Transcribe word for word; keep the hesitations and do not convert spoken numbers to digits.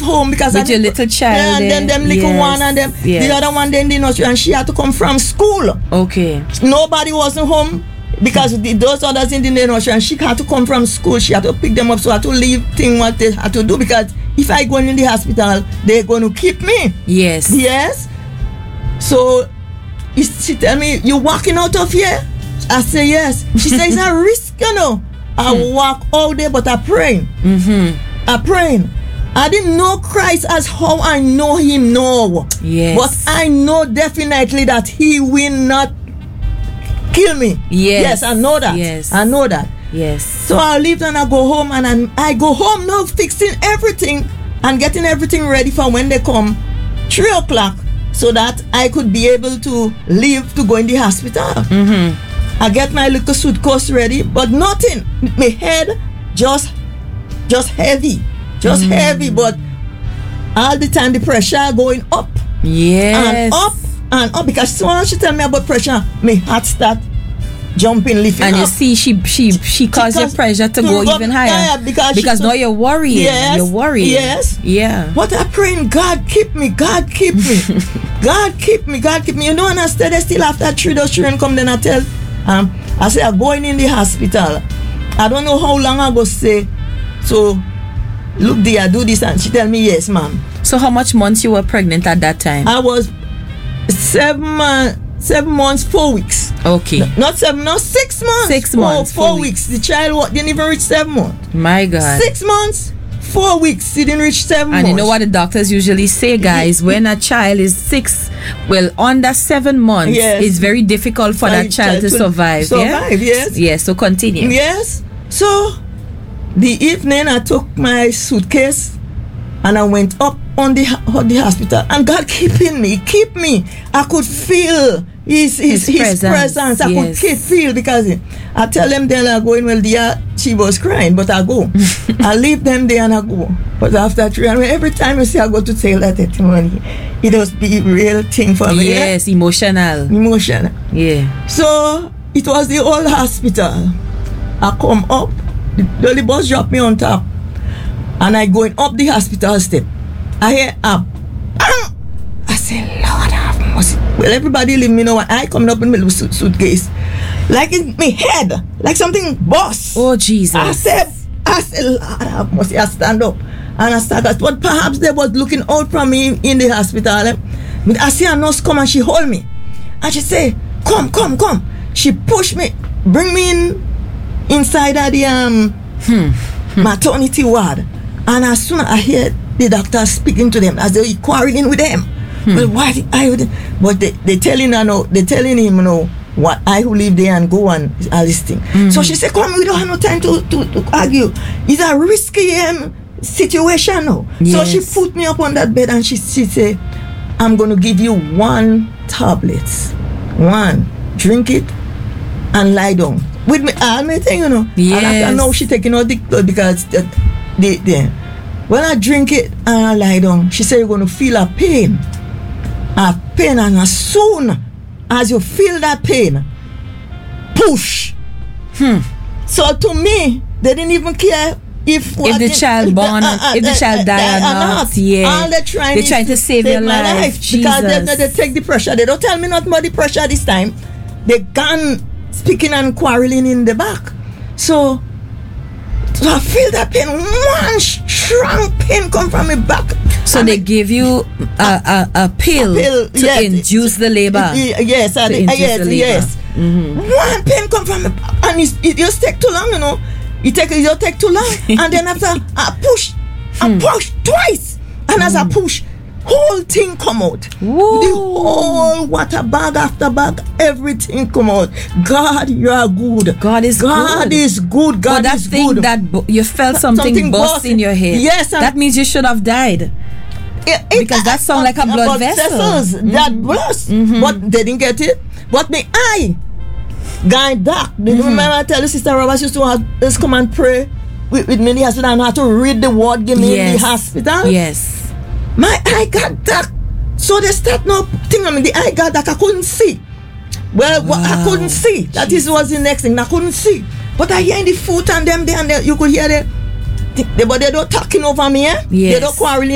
home because with I your little child. Yeah, and then them little yes. one and them yes. the other one then the nursery, and she had to come from school. Okay. Nobody wasn't home because the, those others in the nursery, and she had to come from school. She had to pick them up, so I had to leave thing what they had to do, because if I go in the hospital, they're going to keep me. Yes. Yes. So she tell me, you walking out of here? I say yes. She says it's a risk, you know. I hmm. walk all day, but I pray. Mm-hmm. I pray. I didn't know Christ as how I know him now. Yes. But I know definitely that he will not kill me. Yes. Yes, I know that. Yes. I know that. Yes. So I leave and I go home, and I, I go home now fixing everything and getting everything ready for when they come three o'clock, so that I could be able to leave to go in the hospital. Mm-hmm. I get my little suitcase ready, but nothing. My head just just heavy. Just mm. heavy, but all the time the pressure going up. Yes. And up and up, because someone she tell me about pressure, my heart start jumping, lifting and up. you see she she she caused your pressure to, to go up, even higher. Yeah, because because now you're worried. Yes, you're worried. Yes. Yeah. But I'm praying, God keep me, God keep me. God keep me, God keep me. You know, and I stay there still after three those children come, then I tell um I say I'm going in the hospital. I don't know how long I go stay. So look there, do this, and she tell me yes, ma'am. So how much months you were pregnant at that time? I was seven months, seven months, four weeks. Okay. No, not seven, no, six months. Six four, months, four, four weeks. weeks. The child didn't even reach seven months. My God. Six months, four weeks. He didn't reach seven and months. And you know what the doctors usually say, guys? When a child is six, well, under seven months, yes. it's very difficult for that child, child to, to survive. Survive, yeah? yes. Yes, so continue. Yes. So, the evening I took my suitcase and I went up on the on the hospital, and God keeping me, keep me. I could feel His His, his, his presence. presence. I yes. could keep feel, because I tell them they're not going, well, there she was crying, but I go. I leave them there and I go. But after three, and every time you see I go to tell that testimony, it does be a real thing for me. Yes, yeah? emotional. Emotional. Yeah. So it was the old hospital. I come up, the dolly bus dropped me on top, and I going up the hospital step. I hear up. I say, Lord have mercy. Well, everybody leave me know when I coming up in my little suit, suitcase, like in my head, like something boss. Oh Jesus! I said, I said, Lord have mercy. I stand up and I start. But perhaps they was looking out for me in the hospital. I see a nurse come and she hold me, and she say, "Come, come, come." She push me, bring me in inside of the um hmm. maternity ward, and as soon as I hear the doctor speaking to them as they quarreling with them. Hmm. Well, why did I would, but they they telling her no, they telling him you know what I who live there and go and all this thing. Mm-hmm. So she said, "Come, we don't have no time to to, to argue. It's a risky um, situation now." Yes. So she put me up on that bed and she she said, "I'm gonna give you one tablet, one, drink it, and lie down with me." All my thing, you know. Yes. And after now she taking out the because the the. the when I drink it and I lie down, she said you're going to feel a pain. A pain, and as soon as you feel that pain, push. Hmm. So to me, they didn't even care if if the child born, uh, uh, if the child die or not. not. Yeah. All they're trying, they're trying to, to save your life. life because they, they, they take the pressure. They don't tell me nothing about the pressure this time. They gone speaking and quarreling in the back. So. So I feel that pain, one strong pain come from my back. So and they I, give you a, a, a, pill, a pill to yes, induce the labor. Yes, to I, induce yes, the labor. yes. Mm-hmm. One pain come from my back, and it, it just take too long, you know. It take it just take too long, and then after I push, I push twice, and mm. as I push, whole thing come out. Woo. The whole water bag after bag, everything come out. God, you are good. God is God good. is good. God but that is thing good. That bu- you felt something, something burst in your head. Yes, that means you should have died. It, it, because that sounds like a blood vessel. Vessels mm-hmm. that burst, mm-hmm. but they didn't get it. But my eye, guy dark. Do you mm-hmm. remember I tell you, Sister Roberts used to have, let's come and pray with, with me in the hospital and I had to read the word give me yes. in the hospital. Yes. My eye got dark, so they start now thing on me. The eye got dark. I couldn't see. Well, wow. I couldn't see. That Jesus. is was the next thing. I couldn't see, but I hear in the foot and them there and there. You could hear them, they, but they don't talking over me. Eh? Yes. They don't quarreling.